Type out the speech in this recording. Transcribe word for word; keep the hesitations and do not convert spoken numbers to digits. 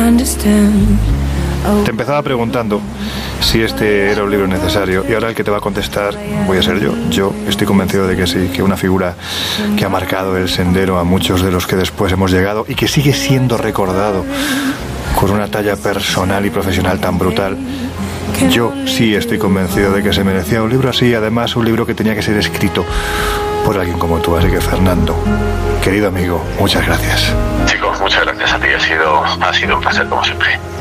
Te empezaba preguntando si este era un libro necesario, y ahora el que te va a contestar voy a ser yo. Yo estoy convencido de que sí, que una figura que ha marcado el sendero a muchos de los que después hemos llegado y que sigue siendo recordado con una talla personal y profesional tan brutal. Yo sí estoy convencido de que se merecía un libro así, además un libro que tenía que ser escrito por alguien como tú. Así que, Fernando, querido amigo, muchas gracias. Chicos, muchas gracias a ti, ha sido, ha sido un placer como siempre.